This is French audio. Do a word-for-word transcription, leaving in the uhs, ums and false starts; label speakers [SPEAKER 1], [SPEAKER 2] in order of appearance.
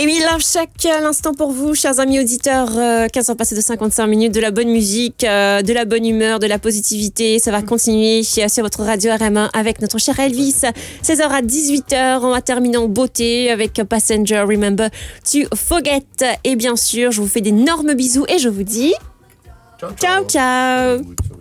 [SPEAKER 1] Et oui, Love Shack, l'instant pour vous, chers amis auditeurs. Euh, quinze heures passées de cinquante-cinq minutes, de la bonne musique, euh, de la bonne humeur, de la positivité. Ça va continuer sur votre radio R M un avec notre cher Elvis. seize heures à dix-huit heures, on va terminer en beauté avec Passenger, Remember to Forget. Et bien sûr, je vous fais d'énormes bisous et je vous dis ciao, ciao. ciao.